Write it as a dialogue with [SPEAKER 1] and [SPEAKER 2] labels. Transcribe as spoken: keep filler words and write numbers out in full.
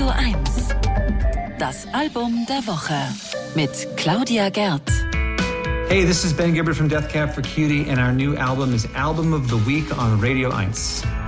[SPEAKER 1] Radio eins. Das Album der Woche mit Claudia Gerd.
[SPEAKER 2] Hey, this is Ben Gibbard from Death Cab for Cutie, and our new album is Album of the Week on Radio eins.